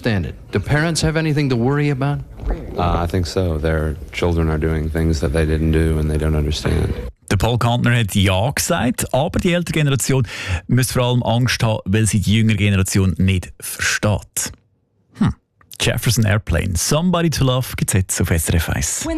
understand it. Do parents have anything to worry about? I think so. Their children are doing things that they didn't do and they don't understand. Der Paul Kantner hat Ja gesagt, aber die ältere Generation müsste vor allem Angst haben, weil sie die jüngere Generation nicht versteht. Jefferson Airplane, Somebody to Love, gibt's jetzt auf SRF 1.